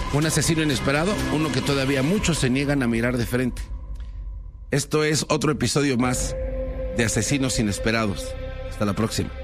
Un asesino inesperado, uno que todavía muchos se niegan a mirar de frente. Esto es otro episodio más de Asesinos Inesperados. Hasta la próxima.